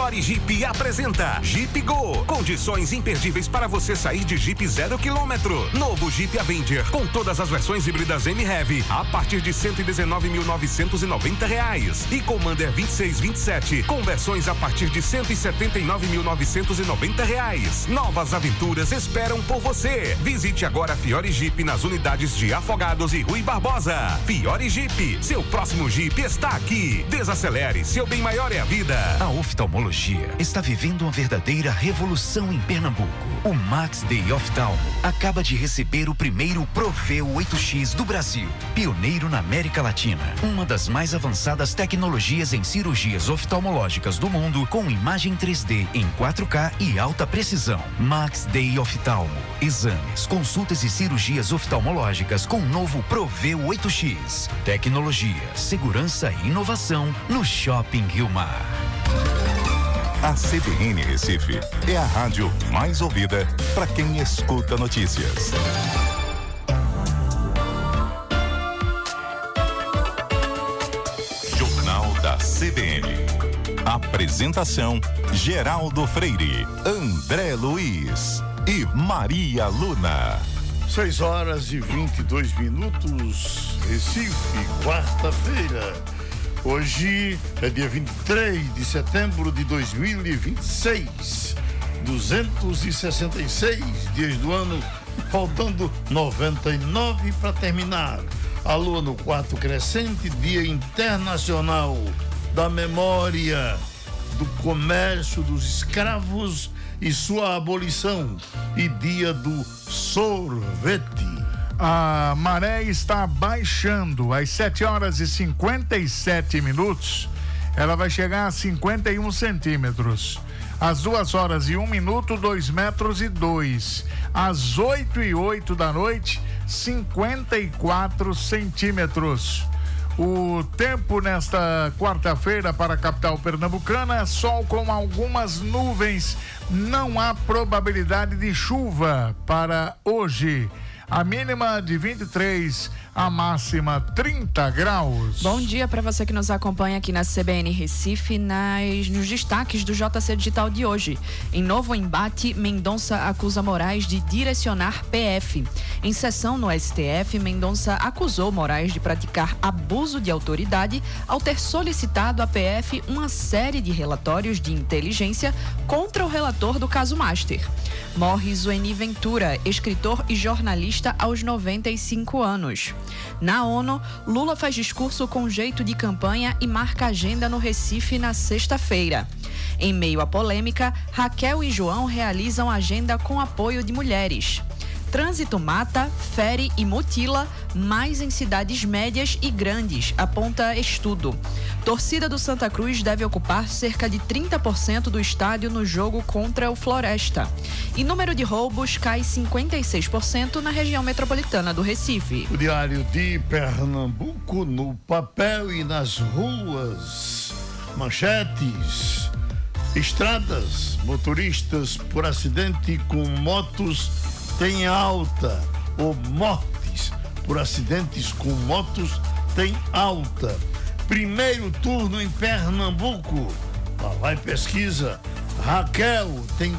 Fiore Jeep apresenta Jeep Go. Condições imperdíveis para você sair de Jeep 0 km. Novo Jeep Avenger com todas as versões híbridas M-Heavy a partir de R$119.990 e Commander 2627 com versões a partir de R$179.990. Novas aventuras esperam por você. Visite agora a Fiore Jeep nas unidades de Afogados e Rui Barbosa. Fiore Jeep, seu próximo Jeep está aqui. Desacelere, seu bem maior é a vida. A oftalmologia está vivendo uma verdadeira revolução em Pernambuco. O Max Day Oftalmo acaba de receber o primeiro Proveu 8X do Brasil, pioneiro na América Latina. Uma das mais avançadas tecnologias em cirurgias oftalmológicas do mundo, com imagem 3D em 4K e alta precisão. Max Day Oftalmo. Exames, consultas e cirurgias oftalmológicas com o novo Proveu 8X. Tecnologia, segurança e inovação no Shopping Rio Mar. A CBN Recife é a rádio mais ouvida para quem escuta notícias. Jornal da CBN. Apresentação: Geraldo Freire, André Luiz e Maria Luna. 6h22, Recife, quarta-feira. Hoje é dia 23 de setembro de 2026. 266 dias do ano, faltando 99 para terminar. A lua no quarto crescente, Dia Internacional da Memória do Comércio dos Escravos e sua abolição, e Dia do Sorvete. A maré está baixando. Às 7h57, ela vai chegar a 51 centímetros. Às 2h01, 2,2 metros. Às 8h08 da noite, 54 centímetros. O tempo nesta quarta-feira para a capital pernambucana é sol com algumas nuvens. Não há probabilidade de chuva para hoje. A mínima de 23, a máxima 30 graus. Bom dia para você que nos acompanha aqui na CBN Recife, nos destaques do JC Digital de hoje. Em novo embate, Mendonça acusa Moraes de direcionar PF. Em sessão no STF, Mendonça acusou Moraes de praticar abuso de autoridade ao ter solicitado à PF uma série de relatórios de inteligência contra o relator do caso Master. Morre Zueni Ventura, escritor e jornalista aos 95 anos. Na ONU, Lula faz discurso com jeito de campanha e marca agenda no Recife na sexta-feira. Em meio à polêmica, Raquel e João realizam agenda com apoio de mulheres. Trânsito mata, fere e mutila mais em cidades médias e grandes, aponta estudo. Torcida do Santa Cruz deve ocupar cerca de 30% do estádio no jogo contra o Floresta. E número de roubos cai 56% na região metropolitana do Recife. O Diário de Pernambuco no papel e nas ruas. Manchetes: estradas, motoristas por acidente com motos tem alta, ou mortes por acidentes com motos tem alta. Primeiro turno em Pernambuco. Lá vai pesquisa. Raquel tem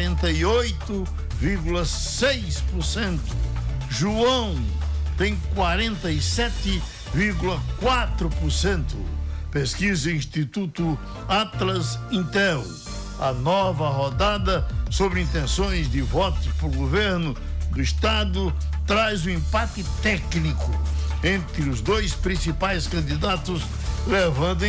48,6%. João tem 47,4%. Pesquisa Instituto Atlas Intel. A nova rodada sobre intenções de votos para o governo do estado traz o empate técnico entre os dois principais candidatos, levando em